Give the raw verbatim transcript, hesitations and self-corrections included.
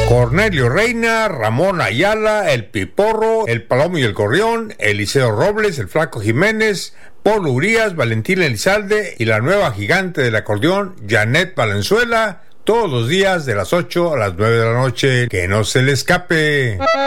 Cornelio Reina, Ramón Ayala, El Piporro, El Palomo y el Gorrión, Eliseo Robles, El Flaco Jiménez, Paul Urias, Valentín Elizalde y la nueva gigante del acordeón, Janet Valenzuela, todos los días de las ocho a las nueve de la noche. Que no se le escape.